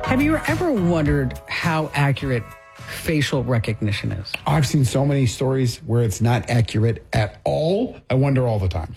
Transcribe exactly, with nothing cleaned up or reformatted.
Have you ever wondered how accurate facial recognition is? I've seen so many stories where it's not accurate at all. I wonder all the time.